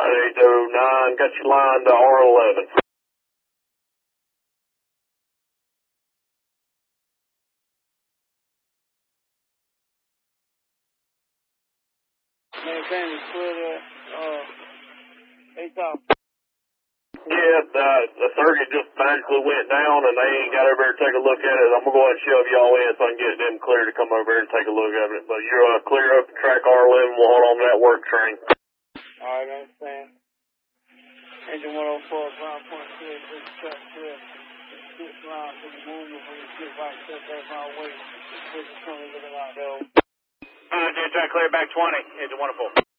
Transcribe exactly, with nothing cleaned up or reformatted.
eight oh nine, got you lined to R eleven. Maintain is clear to, uh, eight thousand. Yeah, the, the circuit just magically went down and they ain't got over here to take a look at it. I'm going to go ahead and shove y'all in so I can get them clear to come over here and take a look at it. But you're uh, clear up the track R eleven, we'll hold on to that work train. Alright, I understand. Engine one oh four, ground point clear, big track clear. Six rounds to the movement when you get right step back my way. This is coming looking like though. Uh, track clear back twenty, engine one oh four.